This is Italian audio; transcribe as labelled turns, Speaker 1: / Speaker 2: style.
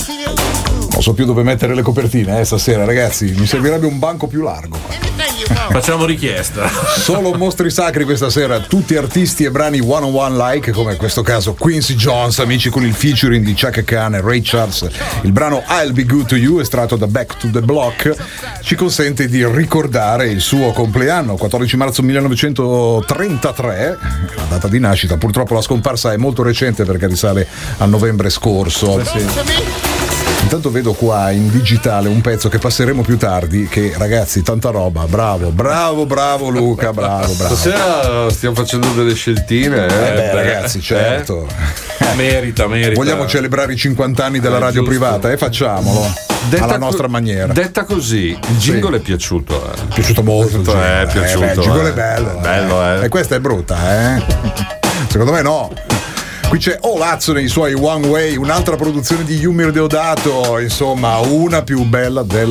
Speaker 1: Non so più dove mettere le copertine stasera, ragazzi. Mi servirebbe un banco più largo qua.
Speaker 2: Facciamo richiesta.
Speaker 1: Solo mostri sacri questa sera, tutti artisti e brani one on one like, come in questo caso Quincy Jones, amici, con il featuring di Chaka Khan e Ray Charles. Il brano I'll Be Good to You, estratto da Back to the Block, ci consente di ricordare il suo compleanno, 14 marzo 1933, la data di nascita. Purtroppo la scomparsa è molto recente perché risale a novembre scorso. Intanto vedo qua in digitale un pezzo che passeremo più tardi, che ragazzi, tanta roba, bravo Luca, bravo.
Speaker 3: Stasera stiamo facendo delle sceltine,
Speaker 1: ragazzi, certo.
Speaker 2: Merita.
Speaker 1: Vogliamo celebrare i 50 anni della radio
Speaker 3: giusto.
Speaker 1: privata, facciamolo alla nostra maniera.
Speaker 3: Detta così, il jingle è piaciuto.
Speaker 1: È piaciuto molto.
Speaker 3: Il
Speaker 1: jingle è bello. E questa è brutta, Secondo me no. Qui c'è Olazzo nei suoi One Way, un'altra produzione di Yumir Deodato, insomma, una più bella della